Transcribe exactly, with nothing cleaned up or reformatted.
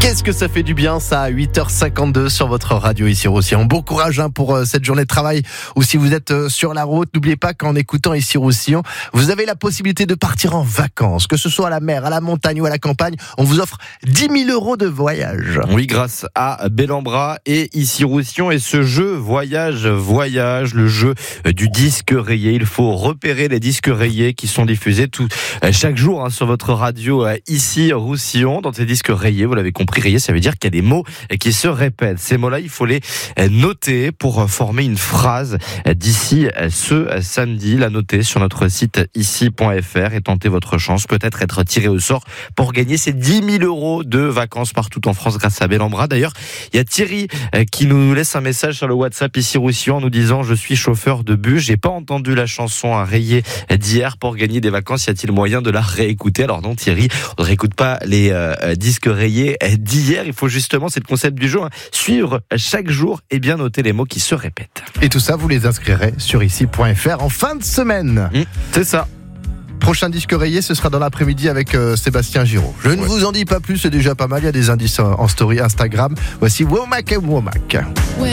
Qu'est-ce que ça fait du bien ça à huit heures cinquante-deux sur votre radio ici Roussillon. Bon courage hein, pour euh, cette journée de travail ou si vous êtes euh, sur la route. N'oubliez pas qu'en écoutant ici Roussillon, vous avez la possibilité de partir en vacances, que ce soit à la mer, à la montagne ou à la campagne. On vous offre dix mille euros de voyage. Oui, grâce à Bellambra et ici Roussillon et ce jeu Voyage Voyage, le jeu du disque rayé. Il faut repérer les disques rayés qui sont diffusés tout, chaque jour hein, sur votre radio ici Roussillon. Dans ces disques rayés, vous l'avez compris, rayé, ça veut dire qu'il y a des mots qui se répètent. Ces mots-là, il faut les noter pour former une phrase d'ici ce samedi. La noter sur notre site ici point f r et tenter votre chance, peut-être être tiré au sort pour gagner ces dix mille euros de vacances partout en France grâce à Bellambra. D'ailleurs, il y a Thierry qui nous laisse un message sur le WhatsApp ici Roussillon en nous disant « Je suis chauffeur de bus, j'ai pas entendu la chanson à rayer d'hier pour gagner des vacances. Y a-t-il moyen de la réécouter ?» Alors non Thierry, on ne réécoute pas les euh, disques rayés d'hier. Il faut justement, c'est le concept du jeu, hein, suivre chaque jour et bien noter les mots qui se répètent. Et tout ça, vous les inscrirez sur ici point f r en fin de semaine. Mmh, c'est ça. Prochain disque rayé, ce sera dans l'après-midi avec euh, Sébastien Giraud. Je ne ouais. vous en dis pas plus, c'est déjà pas mal. Il y a des indices en story Instagram. Voici Womack et Womack. Ouais.